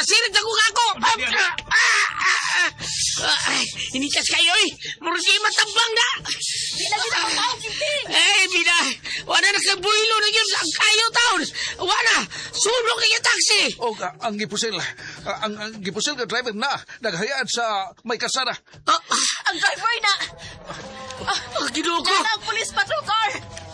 Nasirit ako ako! Initas kayo eh! Mursi matambang na! Di na kita makaw, Kinting! Bida! Wala na kabuhilo na yun ang kayo taon! Wala! Sulong kayo taxi! O, ang gipusil. Ang gipusil ka driver na. Naghayaan sa may kasada. Ang driver na! Ginuko! Diyan ang police patrol car!